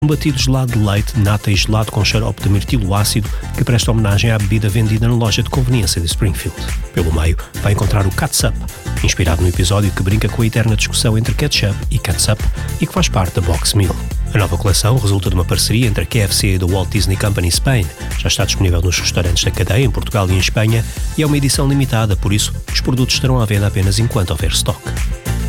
Um batido gelado de leite, nata e gelado com xarope de mirtilo ácido que presta homenagem à bebida vendida na loja de conveniência de Springfield. Pelo meio, vai encontrar o Catsup, inspirado no episódio que brinca com a eterna discussão entre ketchup e catsup e que faz parte da Box Meal. A nova coleção resulta de uma parceria entre a KFC e da Walt Disney Company Spain. Já está disponível nos restaurantes da cadeia em Portugal e em Espanha e é uma edição limitada, por isso os produtos estarão à venda apenas enquanto houver estoque.